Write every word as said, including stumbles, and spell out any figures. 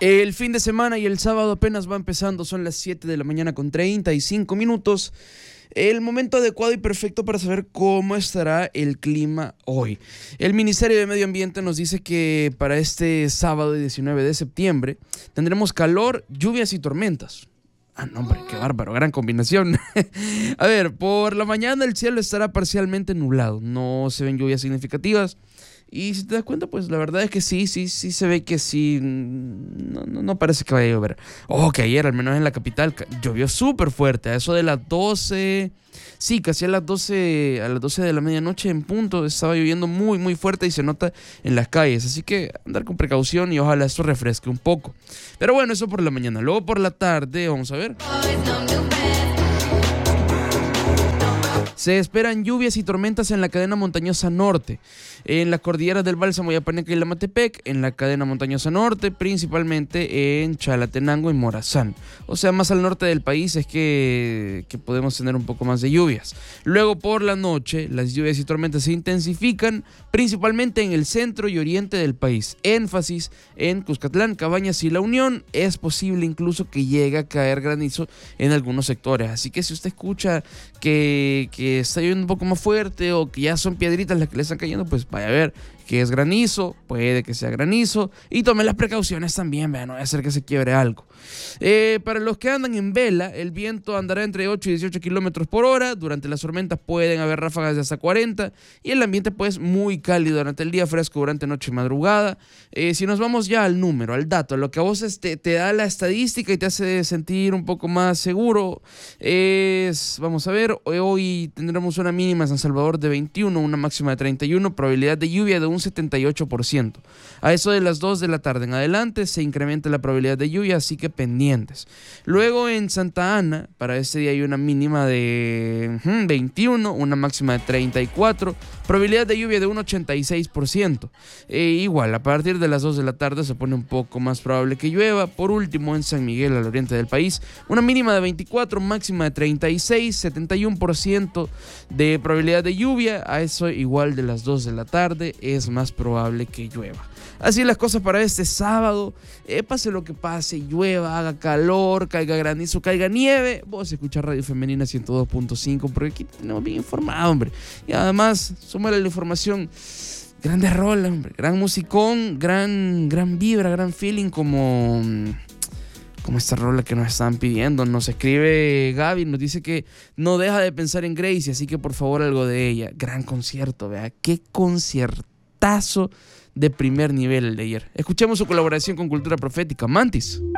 El fin de semana y el sábado apenas va empezando, son las siete de la mañana con treinta y cinco minutos. El momento adecuado y perfecto para saber cómo estará el clima hoy. El Ministerio de Medio Ambiente nos dice que para este sábado diecinueve de septiembre tendremos calor, lluvias y tormentas. Ah, no, hombre, qué bárbaro, gran combinación. A ver, por la mañana el cielo estará parcialmente nublado, no se ven lluvias significativas. Y si te das cuenta, pues la verdad es que sí, sí, sí se ve que sí, no, no, no parece que vaya a llover. Oh, que ayer, al menos en la capital, llovió súper fuerte, a eso de las doce, sí, casi a las doce, a las doce de la medianoche en punto, estaba lloviendo muy, muy fuerte y se nota en las calles. Así que andar con precaución y ojalá esto refresque un poco. Pero bueno, eso por la mañana. Luego por la tarde, vamos a ver. Se esperan lluvias y tormentas en la cadena montañosa norte, en las cordilleras del Bálsamo, Yapaneca y Lamatepec, en la cadena montañosa norte, principalmente en Chalatenango y Morazán. O sea, más al norte del país es que, que podemos tener un poco más de lluvias. Luego por la noche, las lluvias y tormentas se intensifican, principalmente en el centro y oriente del país. Énfasis en Cuscatlán, Cabañas y La Unión. Es posible incluso que llegue a caer granizo en algunos sectores. Así que si usted escucha que... que está lloviendo un poco más fuerte o que ya son piedritas las que le están cayendo, pues vaya a ver que es granizo, puede que sea granizo, y tome las precauciones también, vean, no va a ser que se quiebre algo. Eh, para los que andan en vela, el viento andará entre ocho y dieciocho kilómetros por hora, durante las tormentas pueden haber ráfagas de hasta cuarenta, y el ambiente pues muy cálido durante el día, fresco durante noche y madrugada. Eh, si nos vamos ya al número, al dato, lo que a vos te, te da la estadística y te hace sentir un poco más seguro, es, vamos a ver, hoy, hoy tendremos una mínima en San Salvador de veintiuno, una máxima de treinta y uno, probabilidad de lluvia de un setenta y ocho por ciento. A eso de las dos de la tarde en adelante se incrementa la probabilidad de lluvia, así que pendientes. Luego en Santa Ana, para este día hay una mínima de hmm, veintiuno, una máxima de treinta y cuatro, probabilidad de lluvia de un ochenta y seis por ciento. E igual, a partir de las dos de la tarde se pone un poco más probable que llueva. Por último, en San Miguel, al oriente del país, una mínima de veinticuatro, máxima de treinta y seis, setenta y uno por ciento de probabilidad de lluvia. A eso igual de las dos de la tarde es más probable que llueva. Así las cosas para este sábado. Eh, pase lo que pase, llueva, haga calor, caiga granizo, caiga nieve, vos escuchás Radio Femenina ciento dos punto cinco, porque aquí tenemos bien informado, hombre. Y además, súmale la información, grandes rolas, hombre, gran musicón, gran, gran vibra, gran feeling, como... como esta rola que nos están pidiendo. Nos escribe Gaby, nos dice que no deja de pensar en Gracie, así que por favor algo de ella. Gran concierto, vea, qué conciertazo de primer nivel el de ayer. Escuchemos su colaboración con Cultura Profética, Mantis.